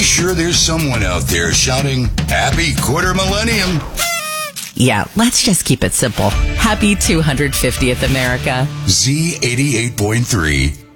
sure there's someone out there shouting, Happy Quarter Millennium. Yeah, let's just keep it simple. Happy 250th America. Z88.3.